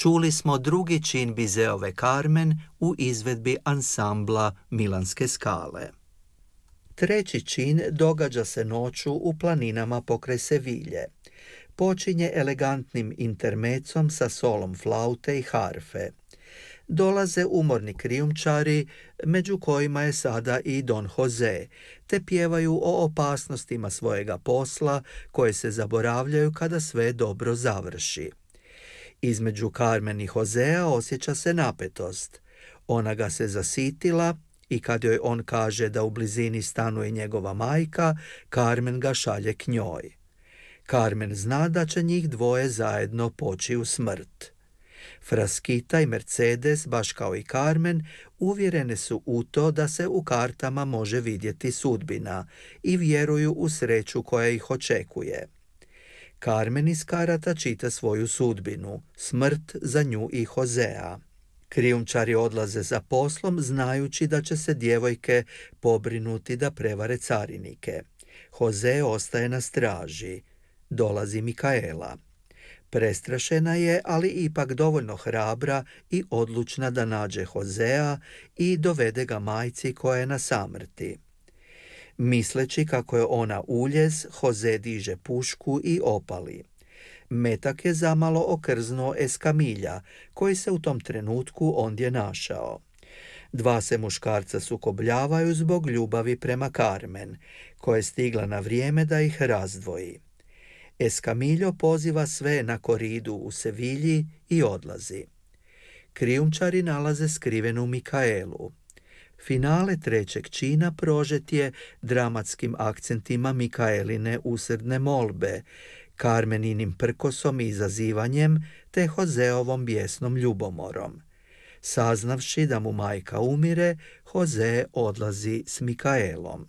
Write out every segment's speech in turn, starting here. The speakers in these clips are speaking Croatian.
Čuli smo drugi čin Bizeove Carmen u izvedbi ansambla Milanske skale. Treći čin događa se noću u planinama pokraj Sevilje. Počinje elegantnim intermecom sa solom flaute i harfe. Dolaze umorni krijumčari, među kojima je sada i Don Jose, te pjevaju o opasnostima svojega posla koje se zaboravljaju kada sve dobro završi. Između Carmen i Josea osjeća se napetost. Ona ga se zasitila i kad joj on kaže da u blizini stanuje njegova majka, Carmen ga šalje k njoj. Carmen zna da će njih dvoje zajedno poći u smrt. Frasquita i Mercedes, baš kao i Carmen, uvjerene su u to da se u kartama može vidjeti sudbina i vjeruju u sreću koja ih očekuje. Carmen iz karata čita svoju sudbinu, smrt za nju i Josea. Krijumčari odlaze za poslom znajući da će se djevojke pobrinuti da prevare carinike. Jose ostaje na straži. Dolazi Mikaela. Prestrašena je, ali ipak dovoljno hrabra i odlučna da nađe Josea i dovede ga majci koja je na samrti. Misleći kako je ona uljez, Jose diže pušku i opali. Metak je zamalo okrznuo Eskamilja, koji se u tom trenutku ondje našao. Dva se muškarca sukobljavaju zbog ljubavi prema Carmen, koja je stigla na vrijeme da ih razdvoji. Eskamiljo poziva sve na koridu u Sevilji i odlazi. Krijumčari nalaze skrivenu Mikaelu. Finale trećeg čina prožet je dramatskim akcentima Mikaeline usrdne molbe, Carmeninim prkosom i izazivanjem te Joseovom bijesnom ljubomorom. Saznavši da mu majka umire, Jose odlazi s Mikaelom.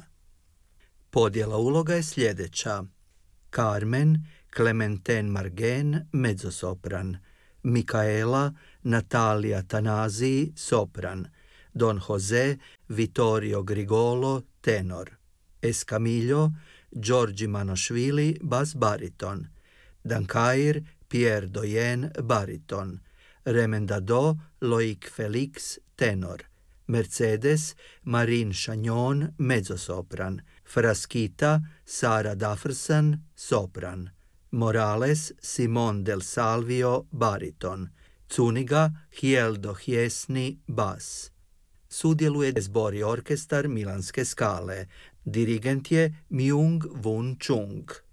Podjela uloga je sljedeća. Carmen, Clementine Margen, mezzosopran. Mikaela, Natalia Tanasi, sopran. Don Jose, Vittorio Grigolo, tenor. Eskamiljo, Giorgi Manošvili, bas bariton. Dankair, Pierre Doyen, bariton. Remendado, Loic Felix, tenor. Mercedes, Marine Chagnon, mezzosopran. Frasquita, Sara Dufferson, sopran. Morales, Simon del Salvio, bariton. Cuniga, Hieldo Hjesni, bas. Sudjeluje zbor i orkestar Milanske skale. Dirigent je Myung Whun Chung.